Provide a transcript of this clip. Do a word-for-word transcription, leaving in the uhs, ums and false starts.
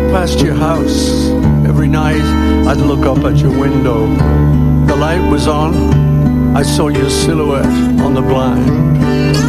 past your house. Every night I'd look up at your window. The light was on. I saw your silhouette on the blind.